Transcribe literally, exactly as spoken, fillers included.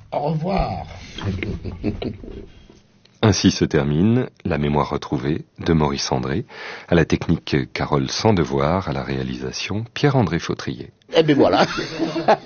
Au revoir. Ainsi se termine La mémoire retrouvée de Maurice André, à la technique Carole Sandevoir, à la réalisation Pierre-André Chautrier. Eh bien voilà.